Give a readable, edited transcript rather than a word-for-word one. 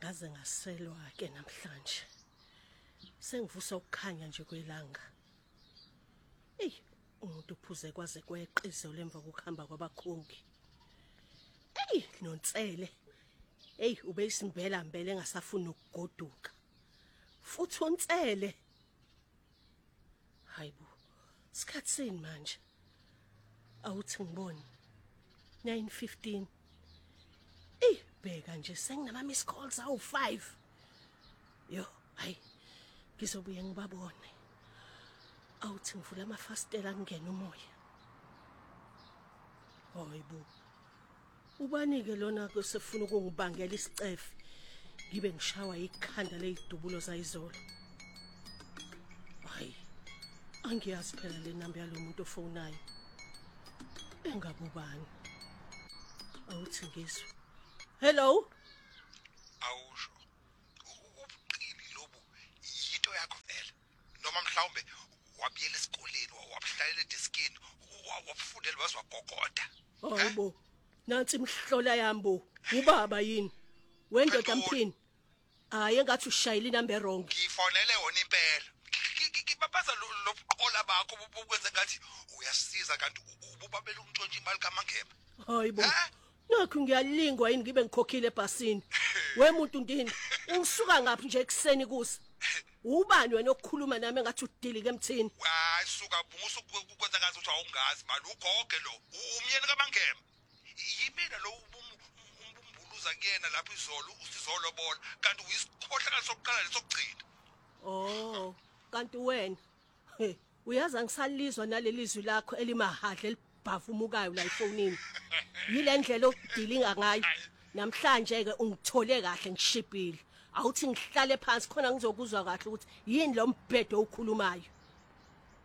Ngaze ngaselwa ke namhlanje. Sengivusa ukukhanya nje kwelanga. Umuntu uphuze kwaze kweqizo lemva kokuhamba kwabakhongi. Nontsele. Ube isimbela mbele engasafuni ukugoduka. Futhi ontsele. Hayibo. Sikhatsini manje. Awuthi ngibone. 9:15. Bheka nje senginama miss calls awu5. Yo, hayi. Ngizobuye ngibabone. Awuthi ngivula amafastela ngene umoya. Hayibo. Ubani ke lona kusefuna ukungibangela isicefe. Ngibe ngishawa ikhanda lezidubulo zayizolo. Hayi. Angiyazi phela le namba yalomuntu ofonayo. Engabubani. Awuthi ngizwe. Hello. Awusho. Ubuqili lobu yinto yakho vele. Noma mhlawumbe wabiyela esikoleni wabuhlalela edeskini wabufundela bazwagogoda. Hayibo. Nansi imhlola yambo. Ubaba yini? Wendoda mphini. Hayi engathi ushayile inamba wrong. Ngifonele wona impela. Ngibabaza lobuqola bakho bukwenza ngathi uyasiza kanti ubabela umntshontshe imali kaMangema. Hayibo. Nakho ngiyalingwa yini ngibe ngikhokhile ebhasini. Wemuntu ndini, ungisuka ngaphi nje ekseni kusa? Ubani wena okukhuluma nami engathi udili ke mthini? Hayi suka bungusu ukwenza ngathi uthi awungazi mali ugoge lo. Umyeni kaMangema. Yimina lo umbumbuluza kuyena lapha izolo usizolo bona kanti uyisikhohlakala sokuqala lesokugcina. Oh, kanti wena uyazi angisalizwa nalelizwi lakho elimahadle elibhavumukayo la efonini. Yile ndlela okudilinga ngayo. Namhlanje ke ungithole kahle ngishibhile. Awuthi ngihlale phansi khona ngizokuzwa kahle ukuthi yini lo mbhedo okhulumayo.